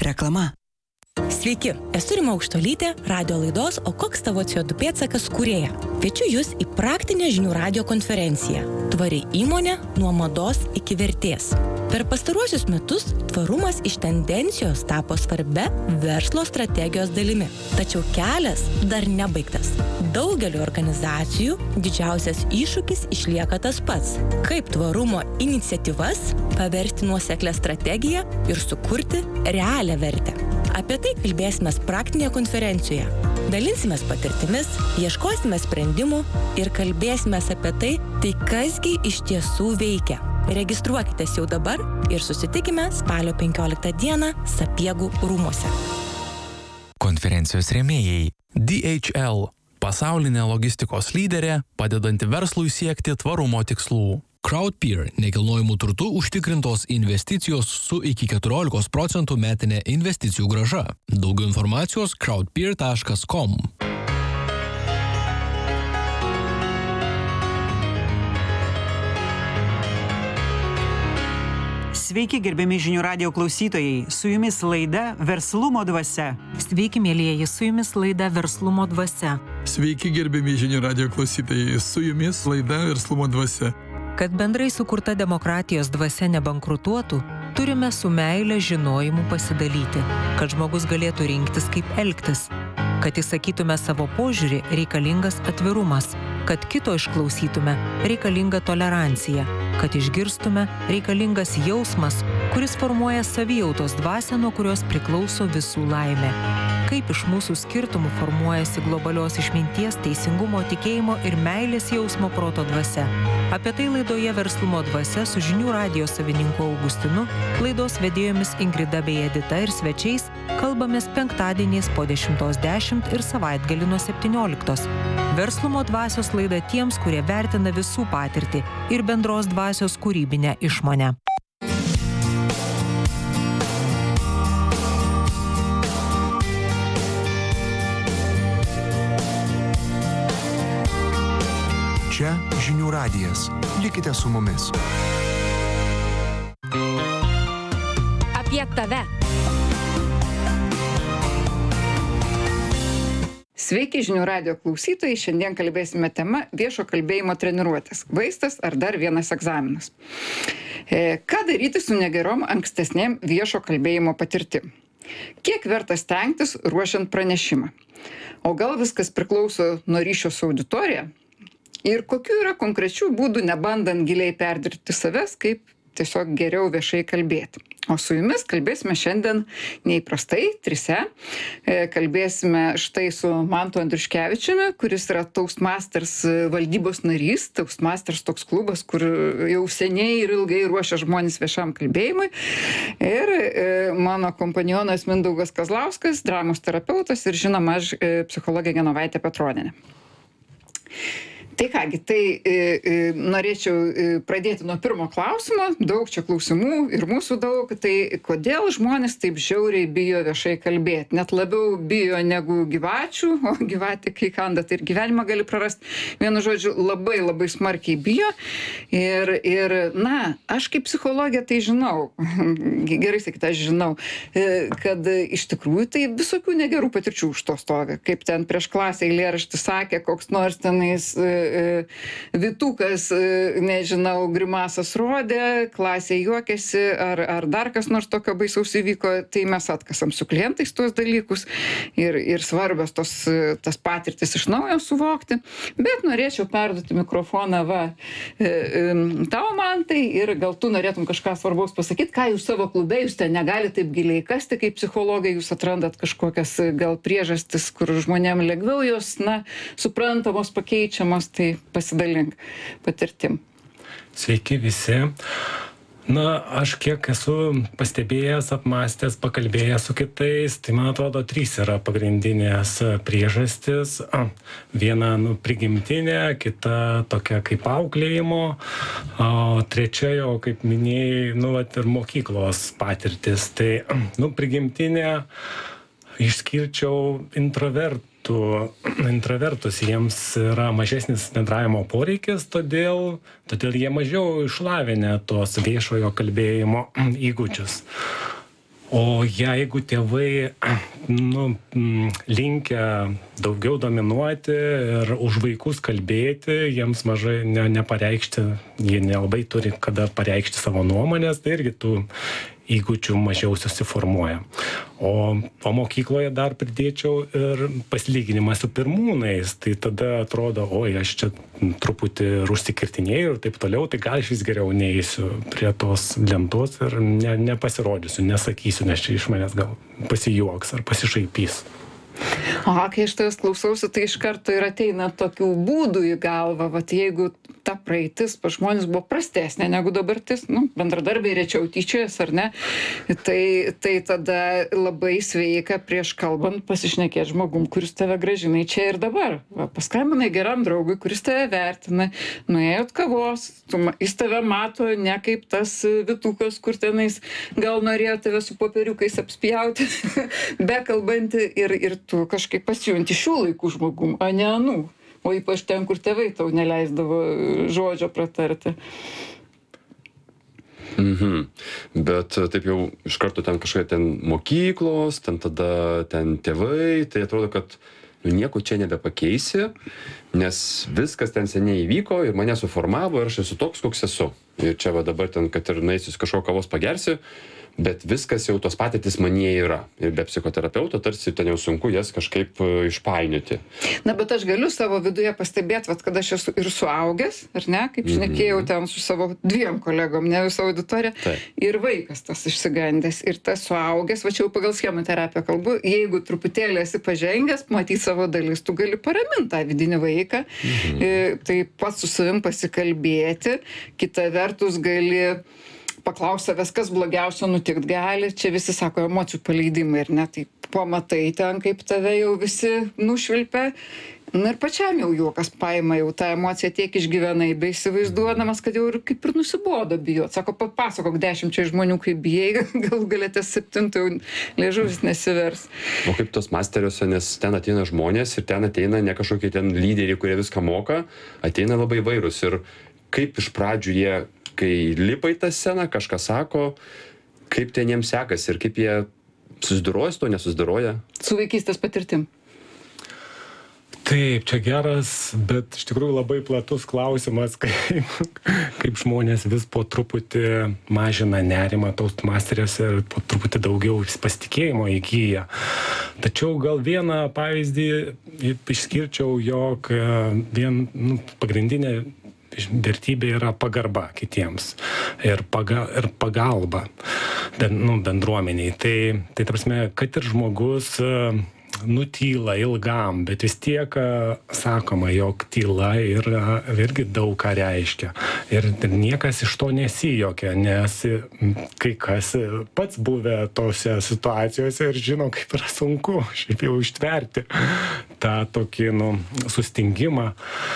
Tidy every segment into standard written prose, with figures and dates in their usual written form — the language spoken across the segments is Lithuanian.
Reklama. Sveiki, esu Rima Aukštuolytė, radio laidos O koks tavo CO2 pėdsakas kūrėja. Kviečiu jūs į praktinę žinių radio konferenciją Tvari įmonė nuo mados iki vertės. Per pastaruosius metus tvarumas iš tendencijos tapo svarbia verslo strategijos dalimi. Tačiau kelias dar nebaigtas. Daugeliu organizacijų didžiausias iššūkis išlieka tas pats. Kaip tvarumo iniciatyvas paversti nuoseklią strategiją ir sukurti realią vertę. Apie tai kalbėsime praktinėje konferencijoje. Dalinsimės patirtimis, ieškosime sprendimų ir kalbėsime apie tai kasgi iš tiesų veikia. Registruokitės jau dabar ir susitikime spalio 15 dieną Sapiegų rūmuose. Konferencijos rėmėjai DHL – pasaulinė logistikos lyderė, padedanti verslui siekti tvarumo tikslų. Crowdpeer – nekilnojamų turtų užtikrintos investicijos su iki 14% metinė investicijų grąža. Daugiau informacijos crowdpeer.com. Sveiki, gerbiami žinių radio klausytojai. Su jumis laida Verslumo dvasia. Sveiki, mielieji, su jumis laida Verslumo dvasia. Sveiki, gerbiami žinių radio klausytojai. Su jumis laida Verslumo dvasia. Kad bendrai sukurta demokratijos dvasia nebankrutuotų, turime su meile žinojimu pasidalyti, kad žmogus galėtų rinktis, kaip elgtis. Kad įsakytume savo požiūrį, reikalingas atvirumas. Kad kito išklausytume, reikalinga tolerancija. Kad išgirstume, reikalingas jausmas, kuris formuoja savijautos dvasią, nuo kurios priklauso visų laimė. Kaip iš mūsų skirtumų formuojasi globalios išminties, teisingumo, tikėjimo ir meilės jausmo proto dvasia. Apie tai laidoje Verslumo dvasia su žinių radijo savininku Augustinu, laidos vedėjomis Ingrida bei Edita ir svečiais kalbamės penktadieniais po 10:10 ir savaitgalį nuo 17:00. Verslumo dvasios laida tiems, kurie vertina visų patirtį ir bendros dvasios kūrybinę išmonę. Čia žinių radijas. Likite su mumis. Apie tave. Sveiki žinių radijo klausytojai, šiandien kalbėsime tema viešo kalbėjimo treniruotės. Vaistas ar dar vienas egzaminas. Ką daryti su negerom ankstesnėm viešo kalbėjimo patirtim? Kiek verta stengtis ruošiant pranešimą? O gal viskas priklauso nuo ryšio su auditorija? Ir kokių yra konkrečių būdų, nebandant giliai perdirbti savęs, kaip tiesiog geriau viešai kalbėti. O su jumis kalbėsime šiandien neįprastai, trise. Kalbėsime štai su Mantu Andriuškevičiumi, kuris yra Toastmasters valdybos narys. Toastmasters toks klubas, kur jau seniai ir ilgai ruošia žmonės viešam kalbėjimui. Ir mano kompanionas Mindaugas Kazlauskas, dramos terapeutas ir žinoma aš psichologė Genovaitė Petronienė. Tai kągi, norėčiau pradėti nuo pirmo klausimo, daug čia klausimų ir mūsų daug, tai kodėl žmonės taip žiauriai bijo viešai kalbėti, net labiau bijo negu gyvačių, o gyvatė kai kanda, tai ir gyvenimą gali prarasti, vienu žodžiu, labai labai smarkiai bijo ir aš kaip psichologė tai žinau, gerai sakyti, aš žinau, kad iš tikrųjų tai visokių negerų patirčių už to stovi, kaip ten prieš klasę eilėraštį sakė, koks nors tenais Vytukas, nežinau, grimasas rodė, klasė juokėsi, ar dar kas nors tokio baisaus įvyko, tai mes atkasam su klientais tuos dalykus ir svarbios tas patirtis iš naujo suvokti. Bet norėčiau perduoti mikrofoną tau, Mantai, ir gal tu norėtum kažką svarbaus pasakyti, ką jūs savo klube, jūs ten negalite taip giliai kasti, kaip psichologai, jūs atrandat kažkokias gal priežastis, kur žmonėm lengviau jos, suprantamos, pakeičiamos. Tai pasidalink patirtim. Sveiki visi. Aš kiek esu pastebėjęs, apmąstęs, pakalbėjęs su kitais, tai man atrodo 3 yra pagrindinės priežastis. Viena prigimtinė, kita tokia kaip auklėjimo, o trečia jau, kaip minėjai, ir mokyklos patirtis. Tai prigimtinė išskirčiau introvertus, jiems yra mažesnis bendravimo poreikis, todėl jie mažiau išlavinę tos viešojo kalbėjimo įgūdžius. O jeigu tėvai linkę daugiau dominuoti ir už vaikus kalbėti, jiems mažai nepareikšti, jie nelabai turi kada pareikšti savo nuomonės, tai irgi tų įgūdžių mažiau susiformuoja. O mokykloje dar pridėčiau ir pasilyginimą su pirmūnais, tai tada atrodo, oi, aš čia truputį užsikirtinėjau ir taip toliau, tai gal aš vis geriau neįsiu prie tos lentos ir nepasirodysiu, nesakysiu, nes čia iš manęs gal pasijuoks ar pasišaipys. Kai aš tavęs klausausi, tai iš karto ir ateina tokių būdų į galvą, vat jeigu ta praeitis pas žmonės buvo prastesnė negu dabartis, bendradarbiai rečiau tyčiojas ar ne, tai tada labai sveika prieš kalbant pasišnekėti žmogum, kuris tave grąžina į čia ir dabar. Paskambinai geram draugui, kuris tave vertina, nuėjot kavos, jis tave mato ne kaip tas vytukas, kur tenais gal norėjo tave su popieriukais apspjauti, bekalbanti ir tu kažkaip pasijunti šių laikų žmogum, o ne anų. O ypač ten, kur tėvai tau neleisdavo žodžio pratarti. Bet taip jau iš karto ten kažkokia ten mokyklos, tada ten tėvai, tai atrodo, kad nieko čia nebepakeisi, nes viskas ten seniai įvyko ir mane suformavo ir aš esu toks, koks esu. Ir čia va dabar ten, kad ir naisius kažko kavos pagersi, bet viskas jau tos patirtis manyje yra. Ir be psichoterapeuto tarsi ten jau sunku jas kažkaip išpainioti. Bet aš galiu savo viduje pastebėti, kad aš esu ir suaugęs, ar ne, kaip šnekėjau ten su savo 2 kolegom, ne visą auditoriją, ir vaikas tas išsigandęs. Ir tas suaugęs, va čia jau pagal schemų terapiją kalbu, jeigu truputėlį esi pažengęs, matyti savo dalis, tu gali paraminti tą vidinį vaiką, tai pats su savim pasikalbėti, kita vertus gali paklaus savęs, kas blogiausio nutikt gali. Čia visi sako emocijų paleidimai, ir ne, tai pamatai ten, kaip tave jau visi nušvilpia. Ir pačiam jau juokas paima, jau tą emociją tiek išgyvenai, bei įsivaizduodamas, kad jau ir kaip ir nusibodo bijot. Sako, papasakok 10 žmonių, kaip bijai, gal galėtės 7 jau liežuvis nesivers. O kaip tos masteriuose, nes ten ateina žmonės ir ten ateina ne kažkokie ten lyderiai, kurie viską moka, ateina labai vairūs. Ir kaip iš pradžių jie, kai lipa į tą sceną, kažką sako, kaip ten jiems sekasi ir kaip jie susidaroja su to, nesusidaroja. Su vaikystės patirtim. Taip, čia geras, bet iš tikrųjų labai platus klausimas, kaip žmonės vis po truputį mažina nerimą Toastmasteriuose ir po truputį daugiau pasitikėjimo įgyja. Tačiau gal vieną pavyzdį išskirčiau, jog pagrindinė vertybė yra pagarba kitiems ir pagalba bendruomeniai. Tai ta prasme, kad ir žmogus nutyla ilgam, bet vis tiek sakoma, jog tyla irgi daug ką reiškia. Ir niekas iš to nesijuokia, nes kai kas pats buvę tose situacijose ir žino, kaip yra sunku šiaip jau ištverti tą tokį sustingimą.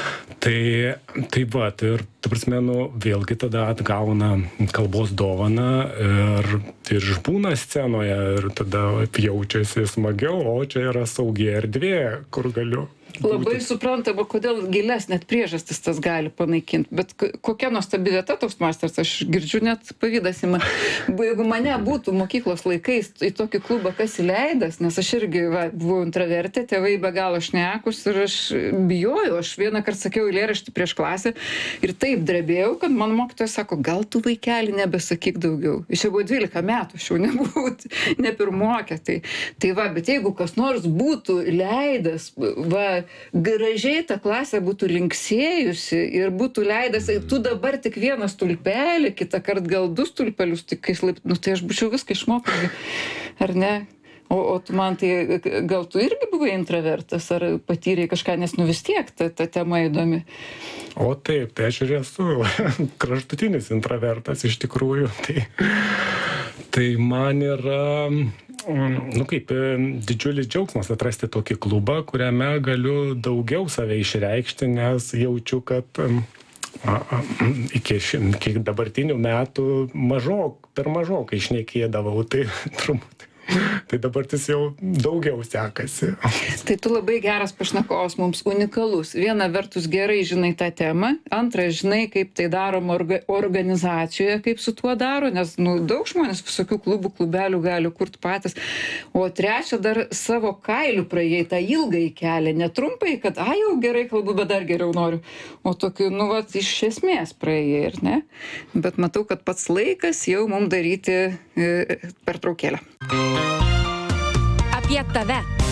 Tai va, ir ta prasme, vėlgi tada atgauna kalbos dovaną ir išbūna scenoje ir tada jaučiasi smagiau, o čia yra saugi erdvė, kur galiu. Labai suprantama, kodėl gilesnė priežastis tas gali panaikinti. Bet kokia nuostabi vieta Toastmasters, aš girdžiu net pavydas ima. Jeigu mane būtų mokyklos laikais į tokį klubą kas įleidęs, nes aš irgi buvau intravertė, tėvai be galo šnekus ir aš bijojau. Aš vieną kartą sakiau eilėraštį prieš klasę ir taip drebėjau, kad man mokytojas sako, gal tu vaikeli nebesakyk daugiau. Iš jau buvo 12 metų, aš jau nebuvau ne pirmokė. Tai va, bet jeigu kas nors būtų leidęs, gražiai ta klasė būtų linksėjusi ir būtų leidęs, tu dabar tik vieną stulpelį, kitą kartą gal 2 stulpelius, tai aš būčiau viską išmokęs, ar ne? O tu man tai, gal tu irgi buvai intravertas, ar patyrei kažką, nes vis tiek ta tema įdomi? O taip, tai aš ir esu kraštutinis intravertas iš tikrųjų. Tai man yra didžiulis džiaugsmas atrasti tokį klubą, kuriame galiu daugiau save išreikšti, nes jaučiu, kad iki dabartinių metų per mažokai šnekėdavau, tai turbūt Tai dabartis jau daugiau sekasi. Tai tu labai geras pašnekovas, mums unikalus. Viena vertus gerai žinai tą temą, antra žinai, kaip tai daroma organizacijoje, kaip su tuo daro, nes daug žmonės visokių klubų, klubelių gali kurti patys. O trečia, dar savo kailių praėjai tą ilgai kelią, netrumpai, kad jau gerai kalbu, bet dar geriau noriu. O tokiu, iš esmės praėjai, ir ne? Bet matau, kad pats laikas jau mums daryti pertraukėlę. Apie tave.